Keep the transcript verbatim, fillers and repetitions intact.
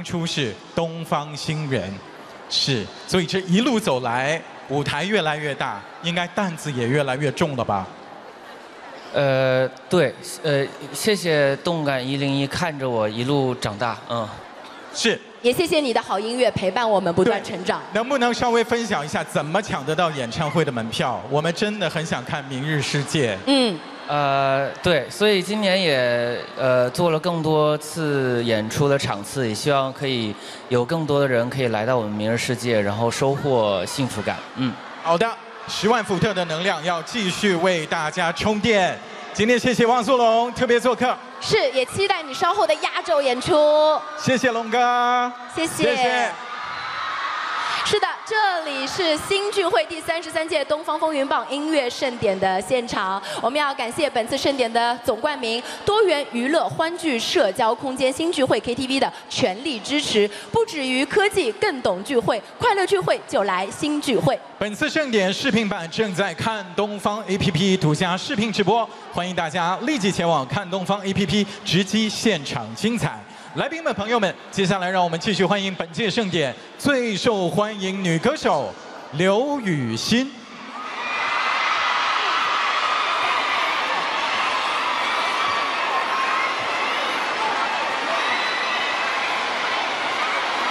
初是东方新人，是，所以这一路走来，舞台越来越大，应该担子也越来越重了吧？ 呃，对，呃，谢谢动感一零一看着我一路长大，嗯， 是。 也谢谢你的好音乐陪伴我们不断成长。 能不能稍微分享一下怎么抢得到演唱会的门票？我们真的很想看《明日世界》。 嗯。 呃，对，所以今年也呃做了更多次演出的场次，也希望可以有更多的人可以来到我们明日世界，然后收获幸福感。嗯， 好的，十万伏特的能量要继续为大家充电。今天谢谢汪苏泷特别做客， 是也期待你稍后的压轴演出。 谢谢龙哥， 谢谢。谢谢是的，这里是新聚会第三十三届东方风云榜音乐盛典的现场。我们要感谢本次盛典的总冠名多元娱乐欢聚社交空间新聚会 K T V 的全力支持。不止于科技，更懂聚会，快乐聚会就来新聚会。 本次盛典视频版正在看东方 A P P 独家视频直播，欢迎大家立即前往看东方 A P P 直击现场精彩。来宾们、朋友们，接下来让我们继续欢迎本届盛典最受欢迎女歌手刘雨昕。